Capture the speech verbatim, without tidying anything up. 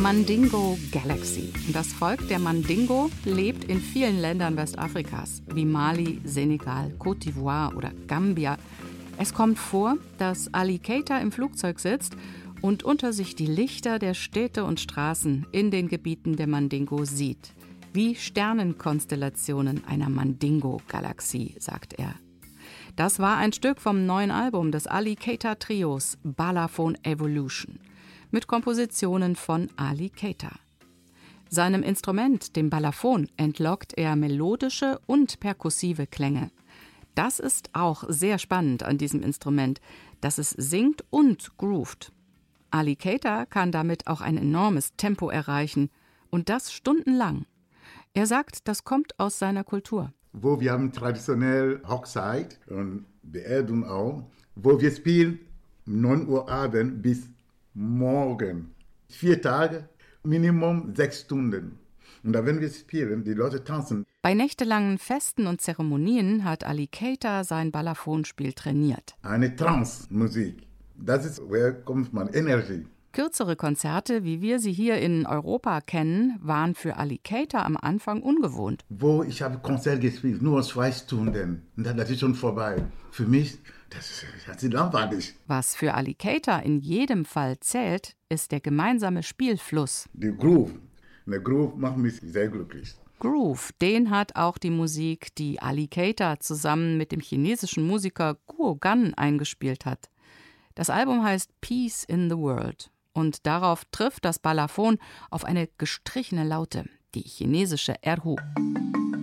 Mandingo Galaxy. Das Volk der Mandingo lebt in vielen Ländern Westafrikas, wie Mali, Senegal, Côte d'Ivoire oder Gambia. Es kommt vor, dass Ali Keita im Flugzeug sitzt und unter sich die Lichter der Städte und Straßen in den Gebieten der Mandingo sieht. Wie Sternenkonstellationen einer Mandingo-Galaxie, sagt er. Das war ein Stück vom neuen Album des Ali Keita Trios, Balafon Evolution, mit Kompositionen von Ali Keita. Seinem Instrument, dem Balafon, entlockt er melodische und perkussive Klänge. Das ist auch sehr spannend an diesem Instrument, dass es singt und groovt. Ali Keita kann damit auch ein enormes Tempo erreichen und das stundenlang. Er sagt, das kommt aus seiner Kultur. Wo wir haben traditionell Hochzeit und Beerdigung auch, wo wir spielen neun Uhr abends bis morgen. Vier Tage, Minimum sechs Stunden. Und da, wenn wir spielen, die Leute tanzen. Bei nächtelangen Festen und Zeremonien hat Ali Keita sein Balafonspiel trainiert. Eine Trance-Musik. Das ist, woher kommt man Energie. Kürzere Konzerte, wie wir sie hier in Europa kennen, waren für Ali Keita am Anfang ungewohnt. Wo ich habe Konzert gespielt, nur zwei Stunden. Und dann, das ist schon vorbei. Für mich, das, das ist langweilig. Was für Ali Keita in jedem Fall zählt, ist der gemeinsame Spielfluss. Der Groove. Der Groove macht mich sehr glücklich. Groove, den hat auch die Musik, die Ali Keita zusammen mit dem chinesischen Musiker Guo Gan eingespielt hat. Das Album heißt Peace in the World. Und darauf trifft das Balafon auf eine gestrichene Laute, die chinesische Erhu.